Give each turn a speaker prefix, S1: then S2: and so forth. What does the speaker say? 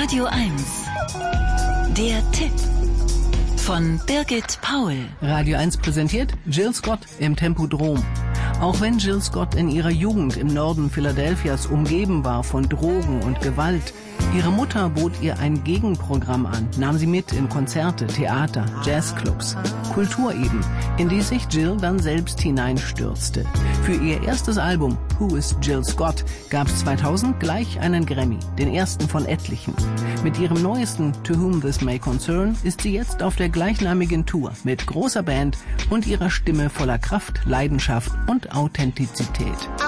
S1: Radio 1. Der Tipp von Birgit Paul.
S2: Radio 1 präsentiert Jill Scott im Tempodrom. Auch wenn Jill Scott in ihrer Jugend im Norden Philadelphias umgeben war von Drogen und Gewalt, ihre Mutter bot ihr ein Gegenprogramm an, nahm sie mit in Konzerte, Theater, Jazzclubs, Kultur eben, in die sich Jill dann selbst hineinstürzte. Für ihr erstes Album Who is Jill Scott gab es 2000 gleich einen Grammy, den ersten von etlichen. Mit ihrem neuesten To Whom This May Concern ist sie jetzt auf der gleichnamigen Tour mit großer Band und ihrer Stimme voller Kraft, Leidenschaft und Authentizität.